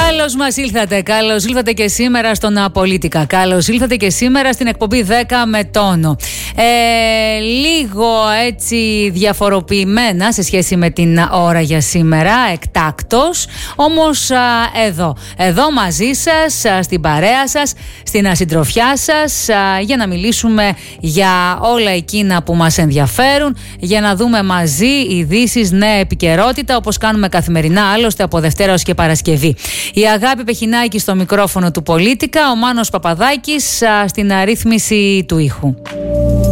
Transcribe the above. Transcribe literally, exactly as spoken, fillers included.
Καλώς μας ήλθατε, καλώς ήλθατε και σήμερα στον Απολίτικα. Καλώς ήλθατε και σήμερα στην εκπομπή δέκα με τόνο. Ε, λίγο έτσι διαφοροποιημένα σε σχέση με την ώρα για σήμερα, εκτάκτος. Όμως α, εδώ, εδώ μαζί σας, α, στην παρέα σας, στην ασυντροφιά σας, α, για να μιλήσουμε για όλα εκείνα που μας ενδιαφέρουν, για να δούμε μαζί ειδήσεις, νέα επικαιρότητα, όπως κάνουμε καθημερινά, άλλωστε από Δευτέρα ως και Παρασκευή. Η Αγάπη Πεχινάκη στο μικρόφωνο του Πολίτικα, ο Μάνος Παπαδάκης στην αρρύθμιση του ήχου.